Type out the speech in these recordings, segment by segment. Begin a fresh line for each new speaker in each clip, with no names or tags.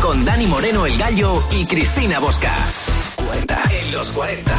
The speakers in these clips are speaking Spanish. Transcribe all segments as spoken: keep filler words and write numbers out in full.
con Dani Moreno el Gallo y Cristina Bosca. Cuenta en los cuarenta.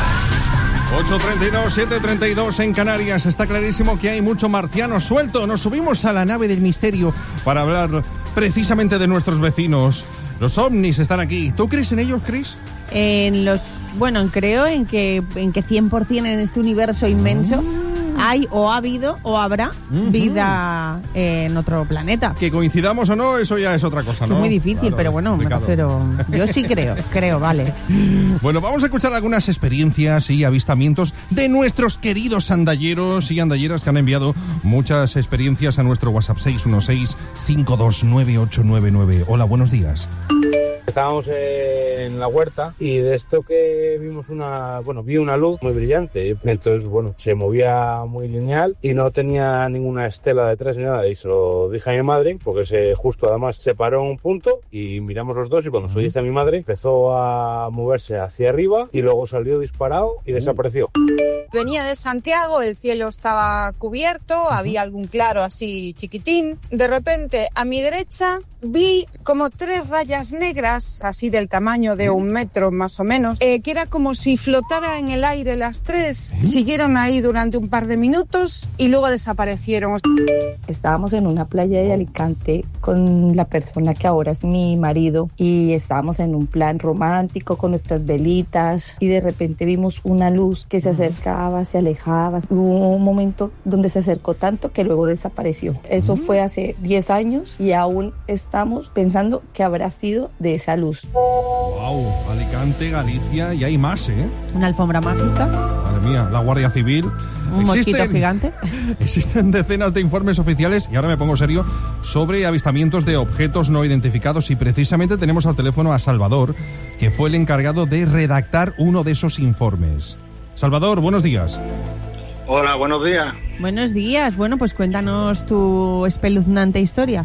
ocho treinta y dos, siete treinta y dos en Canarias. Está clarísimo que hay mucho marciano suelto. Nos subimos a la nave del misterio para hablar precisamente de nuestros vecinos. Los ovnis están aquí. ¿Tú crees en ellos, Cris?
En los... Bueno, creo en que, en que cien por ciento en este universo inmenso hay o ha habido o habrá uh-huh. vida en otro planeta.
Que coincidamos o no, eso ya es otra cosa, ¿no?
Es muy difícil, claro, pero bueno, me refiero... Yo sí creo, creo, vale.
Bueno, vamos a escuchar algunas experiencias y avistamientos de nuestros queridos andalleros y andalleras que han enviado muchas experiencias a nuestro WhatsApp seis uno seis, cinco dos nueve, ocho nueve nueve. Hola, buenos días.
Estábamos en la huerta y de esto que vimos una, bueno, vi una luz muy brillante. Entonces, bueno, se movía muy lineal y no tenía ninguna estela detrás ni nada. Y se lo dije a mi madre, porque se justo además se paró en un punto y miramos los dos y cuando se lo dije a mi madre, empezó a moverse hacia arriba y luego salió disparado y desapareció.
Venía de Santiago, el cielo estaba cubierto, había algún claro así chiquitín. De repente, a mi derecha, vi como tres rayas negras, así del tamaño de un metro más o menos, eh, que era como si flotara en el aire las tres. Siguieron ahí durante un par de minutos y luego desaparecieron.
Estábamos en una playa de Alicante con la persona que ahora es mi marido y estábamos en un plan romántico con nuestras velitas y de repente vimos una luz que se acercaba, se alejaba. Hubo un momento donde se acercó tanto que luego desapareció. Eso fue hace diez años y aún estamos pensando que habrá sido de esa luz.
Wow, Alicante, Galicia y hay más, ¿eh?
Una alfombra mágica.
Madre mía, la Guardia Civil.
Un mosquito gigante.
Existen decenas de informes oficiales, y ahora me pongo serio, sobre avistamientos de objetos no identificados y precisamente tenemos al teléfono a Salvador, que fue el encargado de redactar uno de esos informes. Salvador, buenos días.
Hola, buenos días.
Buenos días. Bueno, pues cuéntanos tu espeluznante historia.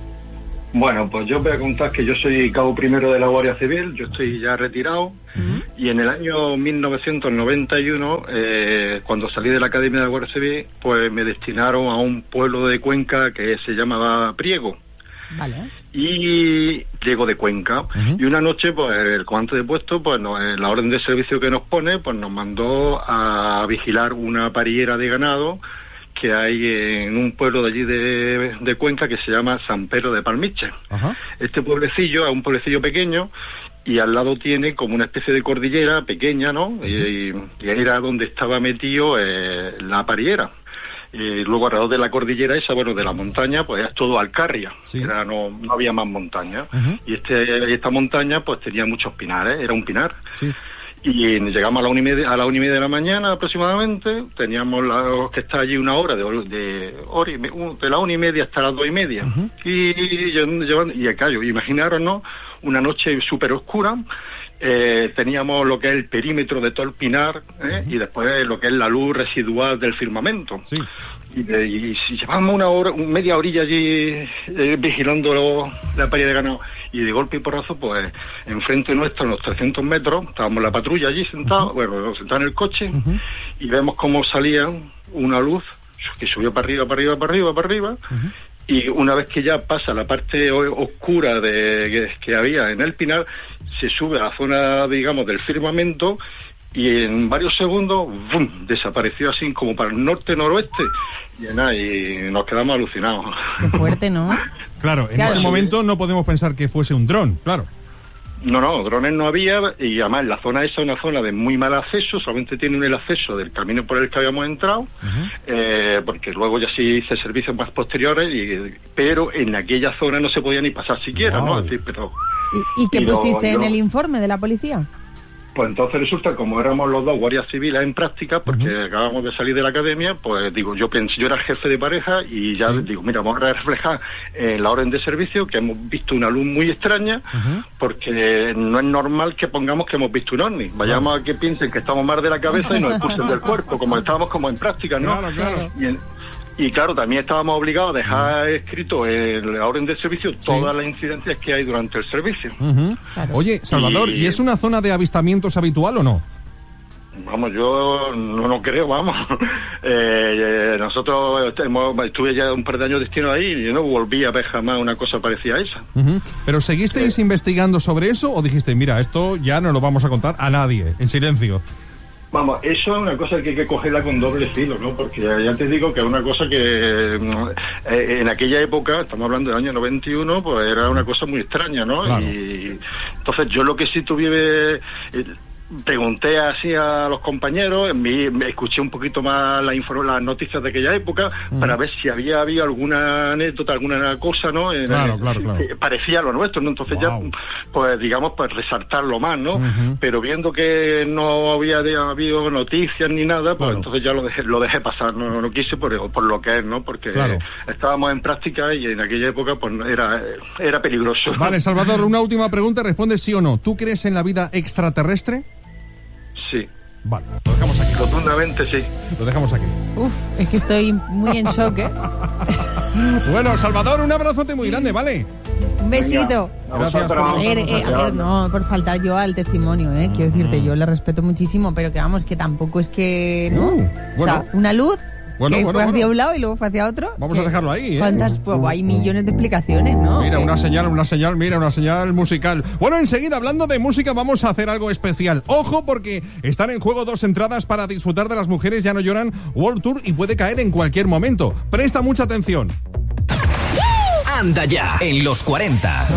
Bueno, pues yo voy a contar que yo soy cabo primero de la Guardia Civil, yo estoy ya retirado, uh-huh. y en el año mil novecientos noventa y uno, eh, cuando salí de la Academia de la Guardia Civil, pues me destinaron a un pueblo de Cuenca que se llamaba Priego.
Vale.
Y llego de Cuenca, uh-huh. y una noche, pues el comandante de puesto, pues no, en la orden de servicio que nos pone, pues nos mandó a vigilar una pariera de ganado que hay en un pueblo de allí de, de Cuenca que se llama San Pedro de Palmiche. Ajá. Este pueblecillo es un pueblecillo pequeño y al lado tiene como una especie de cordillera pequeña, ¿no? Uh-huh. Y, y era donde estaba metido eh, la pariera. Y luego alrededor de la cordillera esa, bueno, de la montaña, pues es todo alcarria. Sí. Era, no, no había más montaña. Uh-huh. Y este esta montaña pues tenía muchos pinares, era un pinar. Sí. Y llegamos a la una y media, a la una y media de la mañana aproximadamente, teníamos la, que estar allí una hora, de, de, hora y, de la una y media hasta las dos y media. Uh-huh. Y, y, y acá, imaginaros, ¿no? Una noche súper oscura, eh, teníamos lo que es el perímetro de todo el pinar, ¿eh? Uh-huh. Y después lo que es la luz residual del firmamento. Sí. Y, de, y si llevamos una hora, media orilla allí eh, vigilando lo, la paria de ganado, y de golpe y porrazo, pues, enfrente nuestro, a unos trescientos metros, estábamos en la patrulla allí sentados, uh-huh. bueno, sentados en el coche, uh-huh. y vemos cómo salía una luz que subió para arriba, para arriba, para arriba, para arriba, uh-huh. y una vez que ya pasa la parte oscura de que, que había en el pinar, se sube a la zona, digamos, del firmamento, y en varios segundos, ¡bum!, desapareció así como para el norte-noroeste, y nada, y nos quedamos alucinados.
Qué fuerte, ¿no?
Claro, en claro. ese momento no podemos pensar que fuese un dron, claro.
No, no, drones no había, y además la zona esa es una zona de muy mal acceso, solamente tiene el acceso del camino por el que habíamos entrado, uh-huh. eh, porque luego ya sí hice servicios más posteriores, y, pero en aquella zona no se podía ni pasar siquiera, wow. ¿no? Es decir, pero,
¿Y, y qué
y
pusiste
lo,
en
lo,
el informe de la policía?
Pues entonces resulta, como éramos los dos guardias civiles en práctica, porque uh-huh. acabamos de salir de la academia, pues digo, yo pensé, yo era el jefe de pareja y ya sí. digo, mira, vamos a reflejar en la orden de servicio que hemos visto una luz muy extraña, uh-huh. porque no es normal que pongamos que hemos visto un ovni. Vayamos uh-huh. a que piensen que estamos mal de la cabeza y nos expulsen del cuerpo, como estábamos como en práctica, ¿no?
Claro, claro.
Y en, Y claro, también estábamos obligados a dejar escrito en la orden de servicio todas sí. las incidencias que hay durante el servicio.
Uh-huh. Claro. Oye, Salvador, y... ¿y es una zona de avistamientos habitual o no?
Vamos, yo no lo creo, vamos. Eh, nosotros hemos, estuve ya un par de años de destino ahí y yo no volví a ver jamás una cosa parecida a esa.
Uh-huh. ¿Pero seguisteis eh. investigando sobre eso o dijiste, mira, esto ya no lo vamos a contar a nadie, en silencio?
Vamos, eso es una cosa que hay que cogerla con doble filo, ¿no? Porque ya te digo que es una cosa que eh, en aquella época, estamos hablando del año noventa y uno, pues era una cosa muy extraña, ¿no? Claro. Y entonces yo lo que sí tuve... Eh, pregunté así a los compañeros, me, me escuché un poquito más la inform- las noticias de aquella época mm. para ver si había habido alguna anécdota, alguna cosa, ¿no? En,
claro, claro, claro.
Que parecía lo nuestro, ¿no? Entonces wow. ya, pues digamos, pues resaltarlo más, ¿no? Uh-huh. Pero viendo que no había de, habido noticias ni nada, pues claro. entonces ya lo dejé, lo dejé pasar, no, no quise por, por lo que es, ¿no? Porque claro. estábamos en práctica y en aquella época pues era, era peligroso.
Vale, Salvador, una última pregunta, responde sí o no. ¿Tú crees en la vida extraterrestre?
Sí.
Vale, lo dejamos aquí.
Rotundamente sí.
Lo dejamos aquí.
Uf, es que estoy muy en shock, ¿eh?
Bueno, Salvador, un abrazote muy grande, ¿vale?
Un besito.
Venga, gracias por
a ver, eh, a ver, no, por faltar yo al testimonio, ¿eh? Quiero decirte, yo le respeto muchísimo, pero que vamos, que tampoco es que, ¿no?
Uh, bueno.
O sea, una luz...
Bueno,
que
bueno,
fue
bueno.
hacia un lado y luego fue hacia otro.
Vamos a dejarlo ahí, ¿eh?
¿Cuántas? Pues hay millones de explicaciones, ¿no?
Mira, una señal, una señal, mira, una señal musical. Bueno, enseguida, hablando de música, vamos a hacer algo especial. Ojo, porque están en juego dos entradas para disfrutar de Las Mujeres Ya No Lloran World Tour y puede caer en cualquier momento. Presta mucha atención.
Anda ya, en los cuarenta.